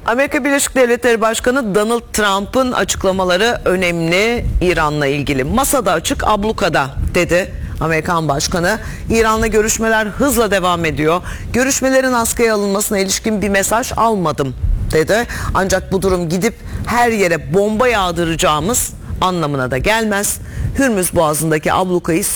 Amerika Birleşik Devletleri Başkanı Donald Trump'ın açıklamaları önemli İran'la ilgili. Masada açık, ablukada dedi Amerikan Başkanı. İran'la görüşmeler hızla devam ediyor. Görüşmelerin askıya alınmasına ilişkin bir mesaj almadım dedi. Ancak bu durum gidip her yere bomba yağdıracağımız anlamına da gelmez. Hürmüz Boğazı'ndaki ablukayı